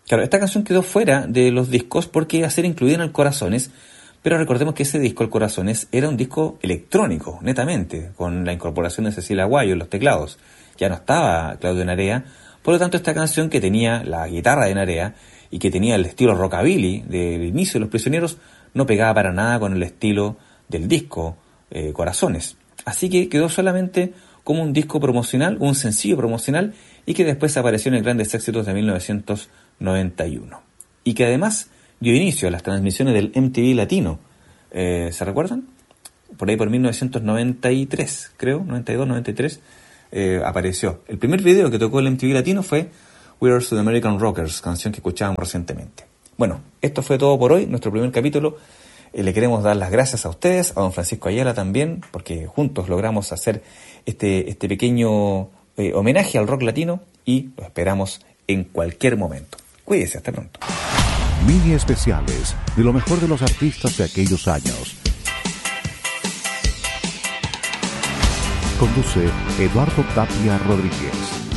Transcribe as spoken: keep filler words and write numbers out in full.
Claro, esta canción quedó fuera de los discos porque iba a ser incluida en el Corazones, pero recordemos que ese disco, el Corazones, era un disco electrónico, netamente, con la incorporación de Cecilia Aguayo en los teclados. Ya no estaba Claudio Narea, por lo tanto esta canción, que tenía la guitarra de Narea y que tenía el estilo rockabilly del inicio de Los Prisioneros, no pegaba para nada con el estilo del disco eh, Corazones. Así que quedó solamente como un disco promocional, un sencillo promocional, y que después apareció en el Grandes Éxitos de mil novecientos noventa y uno. Y que además dio inicio a las transmisiones del M T V Latino. Eh, ¿Se recuerdan? Por ahí por mil novecientos noventa y tres, creo, noventa y dos, noventa y tres, eh, apareció. El primer video que tocó el M T V Latino fue We Are South American Rockers, canción que escuchábamos recientemente. Bueno, esto fue todo por hoy, nuestro primer capítulo. Eh, le queremos dar las gracias a ustedes, a don Francisco Ayala también, porque juntos logramos hacer este, este pequeño eh, homenaje al rock latino, y lo esperamos en cualquier momento. Cuídese, hasta pronto. Mini especiales de lo mejor de los artistas de aquellos años. Conduce Eduardo Tapia Rodríguez.